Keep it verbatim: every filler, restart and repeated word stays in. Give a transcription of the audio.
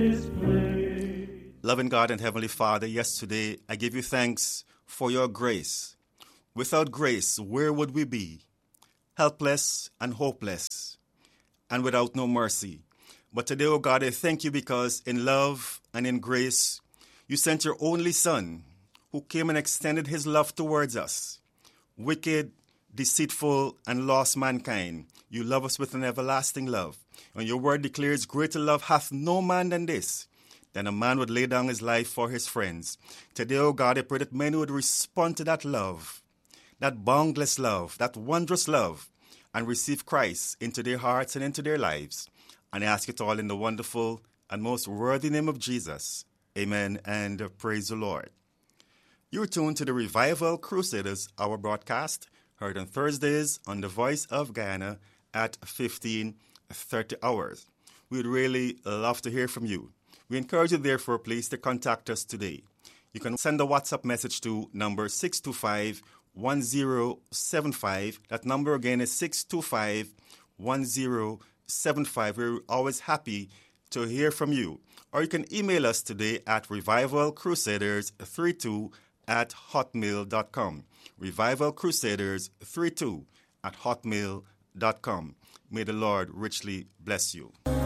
Loving God and Heavenly Father, yes, today I give you thanks for your grace. Without grace, where would we be? Helpless and hopeless, and without no mercy. But today, oh God, I thank you because in love and in grace, you sent your only Son, who came and extended his love towards us. Wicked, deceitful, and lost mankind, you love us with an everlasting love. And your word declares, greater love hath no man than this, then a man would lay down his life for his friends. Today, oh God, I pray that many would respond to that love, that boundless love, that wondrous love, and receive Christ into their hearts and into their lives. And I ask it all in the wonderful and most worthy name of Jesus. Amen and praise the Lord. You're tuned to the Revival Crusaders Hour broadcast, heard on Thursdays on the Voice of Guyana at fifteen thirty hours. We'd really love to hear from you. We encourage you, therefore, please to contact us today. You can send a WhatsApp message to number six two five, one zero seven five. That number again is six two five, one zero seven five. We're always happy to hear from you. Or you can email us today at revival crusaders thirty-two at hotmail dot com. revival crusaders thirty-two at hotmail dot com. May the Lord richly bless you.